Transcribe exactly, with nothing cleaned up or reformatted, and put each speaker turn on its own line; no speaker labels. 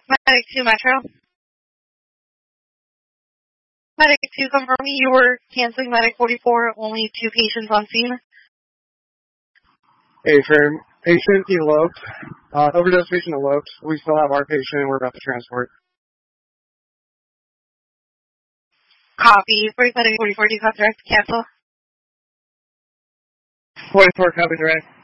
Medic two Metro. Medic two, confirming you were canceling Medic forty-four, only two patients on scene.
Hey, firm. Patient eloped. Uh, overdose patient eloped. We still have our patient and we're about to transport.
Copy. Break Medic forty-four, do you copy direct? Cancel.
forty-four, copy direct.